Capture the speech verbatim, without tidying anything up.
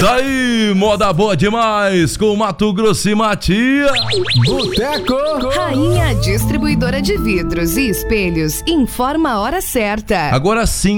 Tá aí, moda boa demais com Mato Grosso e Matias. Boteco. Rainha Distribuidora de Vidros e Espelhos informa a hora certa. Agora sim.